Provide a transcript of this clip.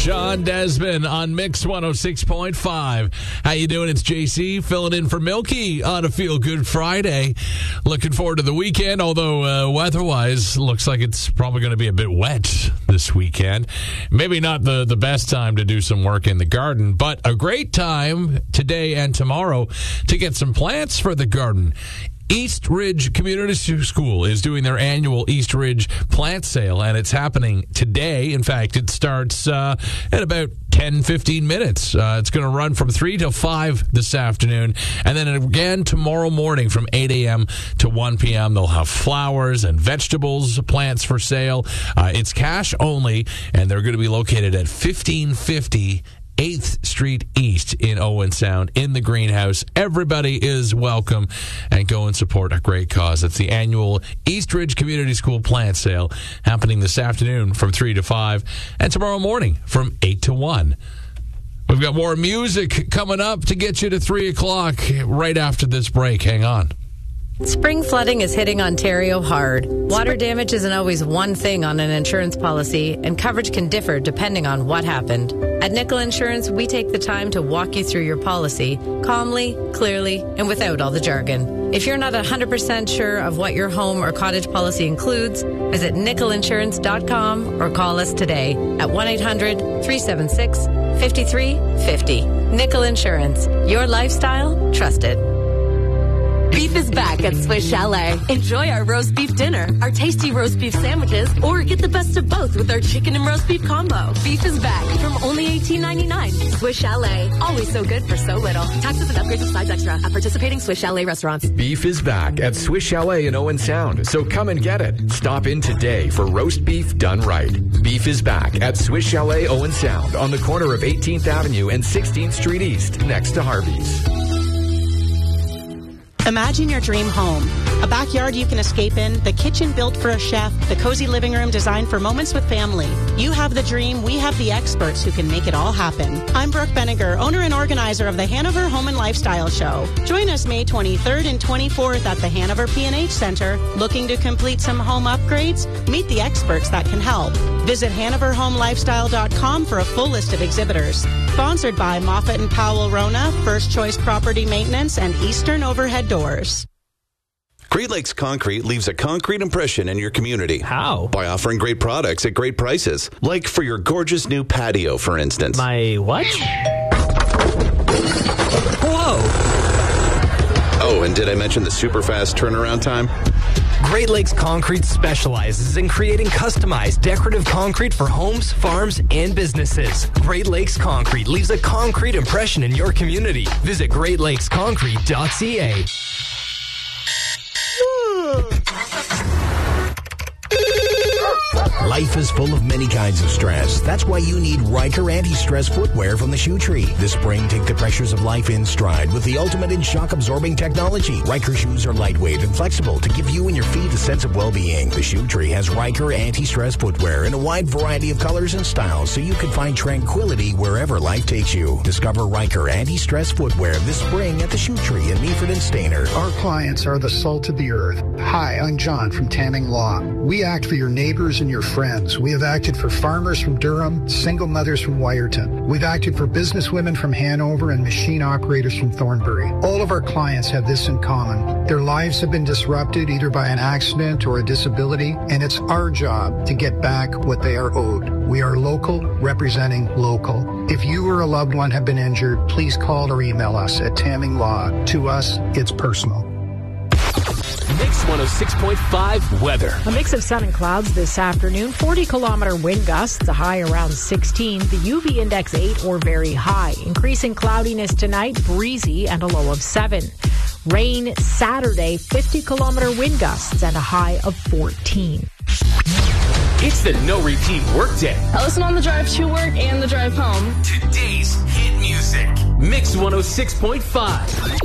Sean Desmond on Mix 106.5. How you doing? It's JC filling in for Milky on a Feel Good Friday. Looking forward to the weekend, although weather-wise, looks like it's probably going to be a bit wet this weekend. Maybe not the best time to do some work in the garden, but a great time today and tomorrow to get some plants for the garden. East Ridge Community School is doing their annual East Ridge plant sale, and it's happening today. In fact, it starts at about 10-15 minutes. It's going to run from 3 till 5 this afternoon, and then again tomorrow morning from 8 a.m. to 1 p.m. They'll have flowers and vegetables, plants for sale. It's cash only, and they're going to be located at 1550 8th Street East in Owen Sound in the greenhouse. Everybody is welcome, and go and support a great cause. It's the annual East Ridge Community School plant sale happening this afternoon from 3 to 5 and tomorrow morning from 8 to 1. We've got more music coming up to get you to 3 o'clock right after this break. Hang on. Spring flooding is hitting Ontario hard. Water damage isn't always one thing on an insurance policy, and coverage can differ depending on what happened. At Nickel Insurance, we take the time to walk you through your policy calmly, clearly, and without all the jargon. If you're not 100% sure of what your home or cottage policy includes, visit nickelinsurance.com or call us today at 1-800-376-5350. Nickel Insurance. Your lifestyle, trusted. Beef is back at Swiss Chalet. Enjoy our roast beef dinner, our tasty roast beef sandwiches, or get the best of both with our chicken and roast beef combo. Beef is back from only $18.99. Swiss Chalet. Always so good for so little. Taxes and upgrades with sides extra at participating Swiss Chalet restaurants. Beef is back at Swiss Chalet in Owen Sound, so come and get it. Stop in today for roast beef done right. Beef is back at Swiss Chalet Owen Sound on the corner of 18th Avenue and 16th Street East, next to Harvey's. Imagine your dream home. A backyard you can escape in, the kitchen built for a chef, the cozy living room designed for moments with family. You have the dream, we have the experts who can make it all happen. I'm Brooke Benninger, owner and organizer of the Hanover Home and Lifestyle Show. Join us May 23rd and 24th at the Hanover P&H Center. Looking to complete some home upgrades? Meet the experts that can help. Visit HanoverHomeLifestyle.com for a full list of exhibitors. Sponsored by Moffat & Powell Rona, First Choice Property Maintenance, and Eastern Overhead Doors. Great Lakes Concrete leaves a concrete impression in your community. How? By offering great products at great prices. Like for your gorgeous new patio, for instance. My what? Whoa! Oh, and did I mention the super fast turnaround time? Great Lakes Concrete specializes in creating customized decorative concrete for homes, farms, and businesses. Great Lakes Concrete leaves a concrete impression in your community. Visit greatlakesconcrete.ca. Life is full of many kinds of stress. That's why you need Riker anti-stress footwear from the Shoe Tree. This spring, take the pressures of life in stride with the ultimate in shock-absorbing technology. Riker shoes are lightweight and flexible to give you and your feet a sense of well-being. The Shoe Tree has Riker anti-stress footwear in a wide variety of colors and styles so you can find tranquility wherever life takes you. Discover Riker anti-stress footwear this spring at the Shoe Tree in Meaford and Stayner. Our clients are the salt of the earth. Hi, I'm John from Tamming Law. We act for your neighbors and your friends. We have acted for farmers from Durham, single mothers from Wyerton. We've acted for businesswomen from Hanover and machine operators from Thornbury. All of our clients have this in common. Their lives have been disrupted either by an accident or a disability, and it's our job to get back what they are owed. We are local, representing local. If you or a loved one have been injured, please call or email us at Tamming Law. To us, it's personal. Mix 106.5 weather. A mix of sun and clouds this afternoon. 40-kilometer wind gusts, a high around 16. The UV index 8 or very high. Increasing cloudiness tonight, breezy and a low of 7. Rain Saturday, 50-kilometer wind gusts and a high of 14. It's the no repeat workday. I listen on the drive to work and the drive home. Today's hit music. Mix 106.5.